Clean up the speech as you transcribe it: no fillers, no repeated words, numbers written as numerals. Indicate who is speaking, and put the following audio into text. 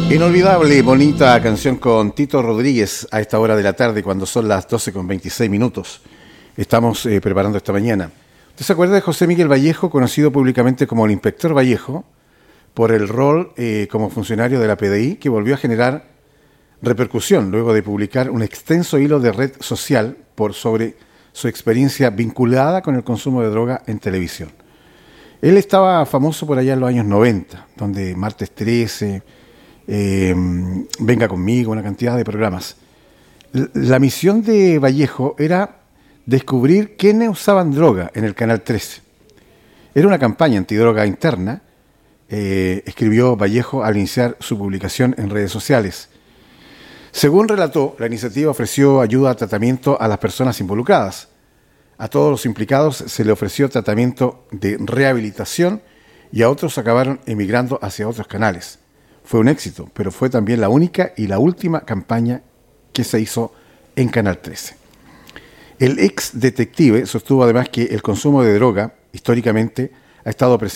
Speaker 1: Inolvidable, bonita canción con Tito Rodríguez a esta hora de la tarde, cuando son las 12:26. Estamos preparando esta mañana. ¿Usted se acuerda de José Miguel Vallejo, conocido públicamente como el Inspector Vallejo, por el rol como funcionario de la PDI, que volvió a generar repercusión luego de publicar un extenso hilo de red social sobre su experiencia vinculada con el consumo de droga en televisión? Él estaba famoso por allá en los años 90, donde Martes 13... Venga Conmigo, una cantidad de programas. La misión de Vallejo era descubrir quiénes usaban droga en el Canal 13. Era una campaña antidroga interna, escribió Vallejo al iniciar su publicación en redes sociales. Según relató, la iniciativa ofreció ayuda a tratamiento a las personas involucradas. A todos los implicados se le ofreció tratamiento de rehabilitación y a otros acabaron emigrando hacia otros canales. Fue un éxito, pero fue también la única y la última campaña que se hizo en Canal 13. El ex detective sostuvo además que el consumo de droga, históricamente, ha estado presente